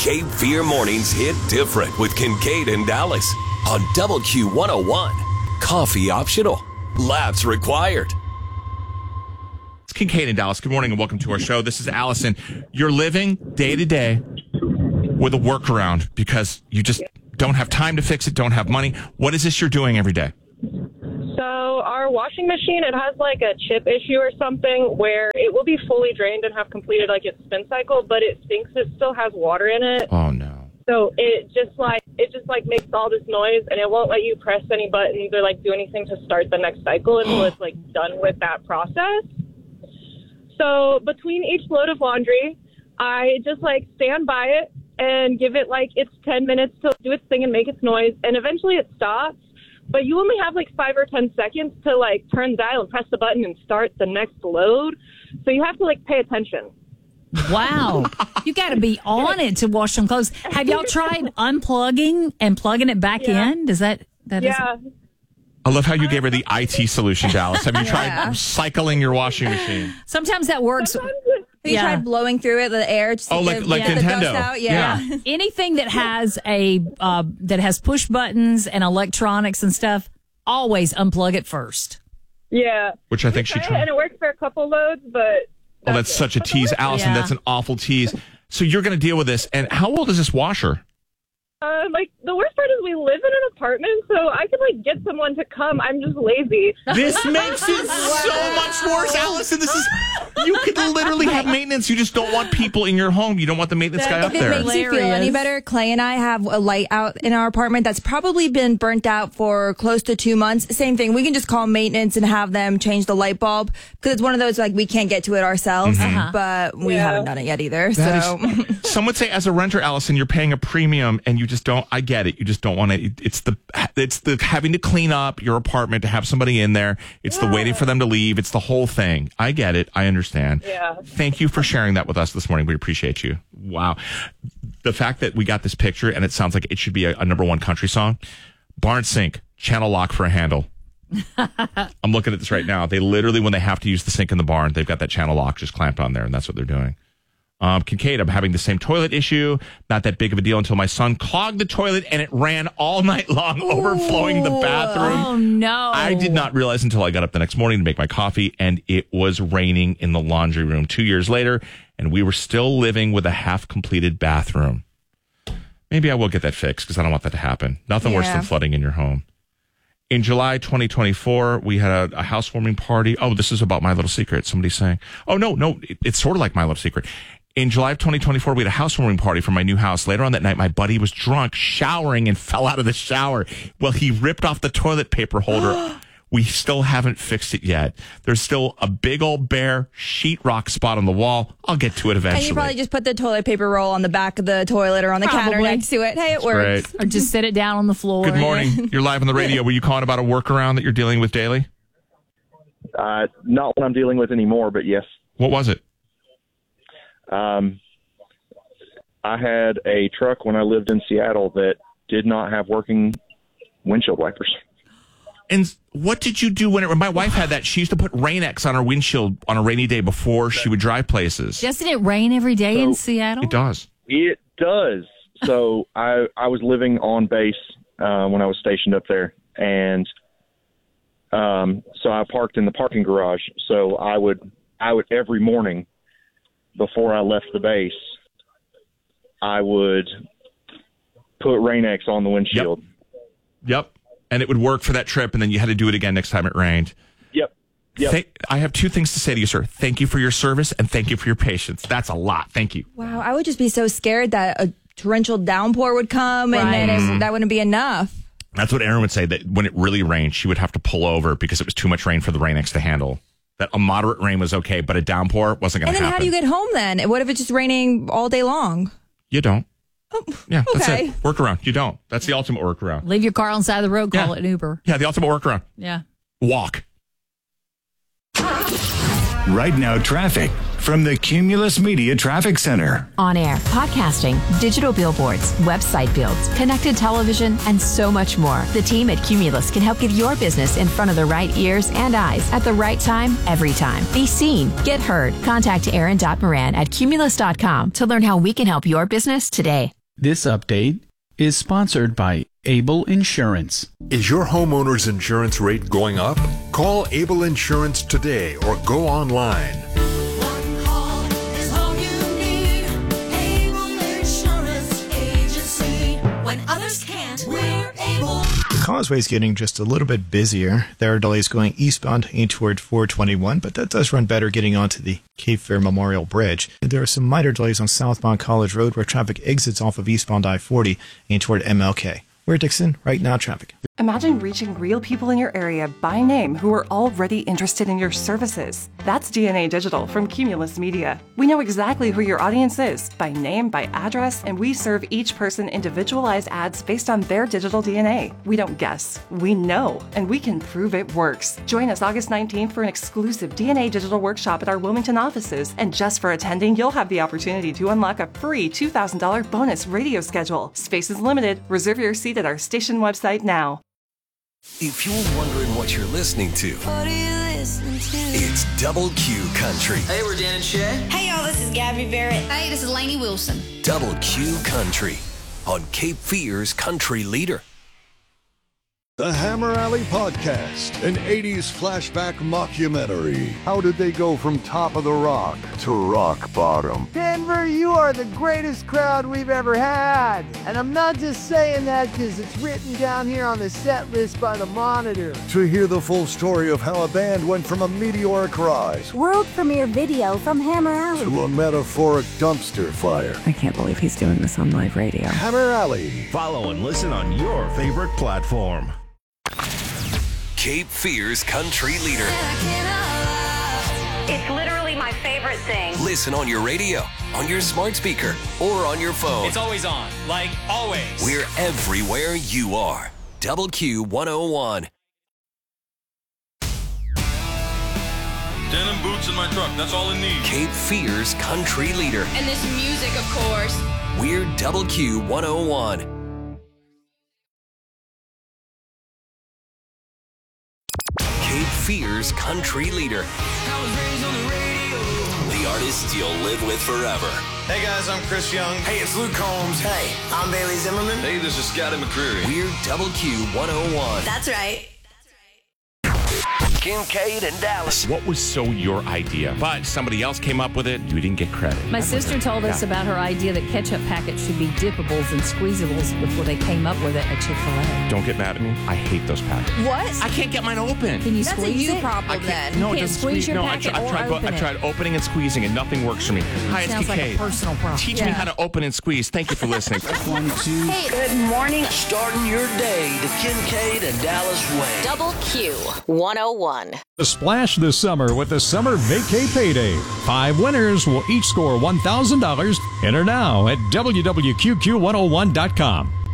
Cape Fear Mornings hit different with Kincaid and Dallas on WQ101. Coffee optional. Laughs required. It's Kincaid and Dallas. Good morning and welcome to our show. This is Allison. You're living day to day with a workaround because you just don't have time to fix it, don't have money. What is this you're doing every day? So our washing machine, it has like a chip issue or something where it will be fully drained and have completed like its spin cycle, but it thinks it still has water in it. Oh no. So it just makes all this noise and it won't let you press any buttons or like do anything to start the next cycle until it's like done with that process. So between each load of laundry, I just like stand by it and give it like its 10 minutes to do its thing and make its noise, and eventually it stops. But you only have like 5 or 10 seconds to like turn the dial and press the button and start the next load. So you have to like pay attention. Wow. You got to be on it to wash some clothes. Have y'all tried unplugging and plugging it back in? Does that yeah. I love how you gave her the IT solution, Dallas. Have you tried cycling your washing machine? Sometimes that works. Have you tried blowing through it, the air? Just like Nintendo. The dust out? Yeah. Anything that has that has push buttons and electronics and stuff, always unplug it first. Yeah. Which I think she tried. And it works for a couple loads, but... That's such a tease. Allison, that's an awful tease. So you're going to deal with this. And how old is this washer? Like, the worst part is we live in an apartment, so I could, like, get someone to come. I'm just lazy. This makes it so much worse, Allison. You could literally have maintenance. You just don't want people in your home. You don't want the maintenance guy up there. If it makes you feel any better, Clay and I have a light out in our apartment that's probably been burnt out for close to 2 months. Same thing. We can just call maintenance and have them change the light bulb because it's one of those, like, we can't get to it ourselves, but we haven't done it yet either. Some would say as a renter, Allison, you're paying a premium and you just don't, I get it. You just don't want to, it's the having to clean up your apartment to have somebody in there. It's the waiting for them to leave. It's the whole thing. I get it. I understand. Yeah. Thank you for sharing that with us this morning. We appreciate you. Wow. The fact that we got this picture and it sounds like it should be a number one country song. Barn sink, channel lock for a handle. I'm looking at this right now. They literally, when they have to use the sink in the barn, they've got that channel lock just clamped on there, and that's what they're doing. Kincaid, I'm having the same toilet issue. Not that big of a deal until my son clogged the toilet and it ran all night long, overflowing the bathroom. Oh, no. I did not realize until I got up the next morning to make my coffee, and it was raining in the laundry room 2 years later, and we were still living with a half-completed bathroom. Maybe I will get that fixed because I don't want that to happen. Nothing worse than flooding in your home. In July 2024, we had a housewarming party. Oh, this is about My Little Secret. Somebody's saying, oh, no, it's sort of like My Little Secret. In July of 2024, we had a housewarming party for my new house. Later on that night, my buddy was drunk, showering, and fell out of the shower. Well, he ripped off the toilet paper holder. We still haven't fixed it yet. There's still a big old bare sheetrock spot on the wall. I'll get to it eventually. And you probably just put the toilet paper roll on the back of the toilet or on the counter next to it. Hey, it works. Or just sit it down on the floor. Good morning. You're live on the radio. Were you calling about a workaround that you're dealing with daily? Not what I'm dealing with anymore, but yes. What was it? I had a truck when I lived in Seattle that did not have working windshield wipers. And what did you do when my wife had that? She used to put Rain-X on her windshield on a rainy day before she would drive places. Doesn't it rain every day in Seattle? It does. It does. So I was living on base when I was stationed up there, and so I parked in the parking garage. So I would every morning before I left the base, I would put Rain-X on the windshield. Yep. And it would work for that trip, and then you had to do it again next time it rained. Yep. I have two things to say to you, sir. Thank you for your service, and thank you for your patience. That's a lot. Thank you. Wow, I would just be so scared that a torrential downpour would come, and then that wouldn't be enough. That's what Erin would say, that when it really rained, she would have to pull over because it was too much rain for the Rain-X to handle. That a moderate rain was okay, but a downpour wasn't going to happen. And then how do you get home then? What if it's just raining all day long? You don't. Oh, yeah, that's okay. it. Workaround. You don't. That's the ultimate workaround. Leave your car on the side of the road, call it an Uber. Yeah, the ultimate workaround. Yeah. Walk. Right now, traffic from the Cumulus Media Traffic Center. On air, podcasting, digital billboards, website builds, connected television, and so much more. The team at Cumulus can help get your business in front of the right ears and eyes at the right time, every time. Be seen, get heard. Contact Aaron.Moran at Cumulus.com to learn how we can help your business today. This update is sponsored by Able Insurance. Is your homeowner's insurance rate going up? Call Able Insurance today or go online. One call is all you need. Able Insurance Agency. When others can't, we're able. The causeway is getting just a little bit busier. There are delays going eastbound in toward 421, but that does run better getting onto the Cape Fear Memorial Bridge. There are some minor delays on southbound College Road where traffic exits off of eastbound I-40 and toward MLK. We're Dixon, right now traffic. Imagine reaching real people in your area by name who are already interested in your services. That's DNA Digital from Cumulus Media. We know exactly who your audience is, by name, by address, and we serve each person individualized ads based on their digital DNA. We don't guess, we know, and we can prove it works. Join us August 19th for an exclusive DNA Digital workshop at our Wilmington offices, and just for attending, you'll have the opportunity to unlock a free $2,000 bonus radio schedule. Space is limited. Reserve your seat at our station website now. If you're wondering what you're listening to, What are you listening to? it's Double Q Country. Hey, we're Dan and Shay. Hey, y'all, this is Gabby Barrett. Hey, this is Lainey Wilson. Double Q Country on Cape Fear's Country Leader. The Hammer Alley Podcast, an 80s flashback mockumentary. How did they go from top of the rock to rock bottom? Denver, you are the greatest crowd we've ever had. And I'm not just saying that because it's written down here on the set list by the Monitor. To hear the full story of how a band went from a meteoric rise World premiere video from Hammer Alley to a metaphoric dumpster fire. I can't believe he's doing this on live radio. Hammer Alley. Follow and listen on your favorite platform. Cape Fear's Country Leader. It's literally my favorite thing. Listen on your radio, on your smart speaker, or on your phone. It's always on, like always. We're everywhere you are. Double Q 101. Denim boots in my truck, that's all it needs. Cape Fear's Country Leader. And this music, of course. We're Double Q 101. Cape Fear's Country Leader. The artists you'll live with forever. Hey guys, I'm Chris Young. Hey, it's Luke Combs. Hey, I'm Bailey Zimmerman. Hey, this is Scotty McCreery. We're Double Q 101. That's right. Kincaid and Dallas. What was so your idea? But somebody else came up with it. You didn't get credit. My sister told us about her idea that ketchup packets should be dippables and squeezables before they came up with it at Chick-fil-A. Don't get mad at me. I hate those packets. What? I can't get mine open. Can you That's squeeze a you it? problem then. No, You it can't doesn't squeeze your No, packet I tried opening and squeezing, and nothing works for me. Hi, it's Sounds like a Kincaid. personal problem. Teach me how to open and squeeze. Thank you for listening. 1, 2. Hey, good morning. Starting your day the Kincaid and Dallas way. Double Q 101. Splash this summer with the Summer Vacay Payday. 5 winners will each score $1,000. Enter now at WWQQ101.com.